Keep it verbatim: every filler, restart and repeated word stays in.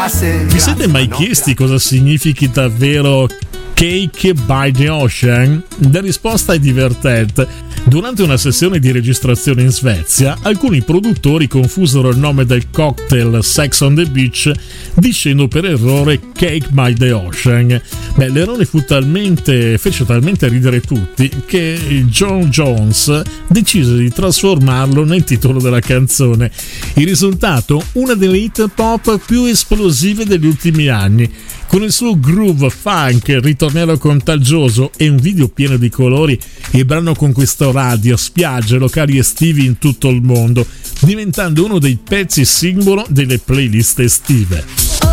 Vi siete mai chiesti cosa significhi davvero Cake by the Ocean? La risposta è divertente. Durante una sessione di registrazione in Svezia, alcuni produttori confusero il nome del cocktail Sex on the Beach dicendo per errore Cake by the Ocean. Beh, l'errore fu talmente, fece talmente ridere tutti che John Jones decise di trasformarlo nel titolo della canzone. Il risultato? Una delle hit pop più esplosive degli ultimi anni. Con il suo groove funk, ritornello contagioso e un video pieno di colori, il brano conquistò radio, spiagge, locali estivi in tutto il mondo, diventando uno dei pezzi simbolo delle playlist estive.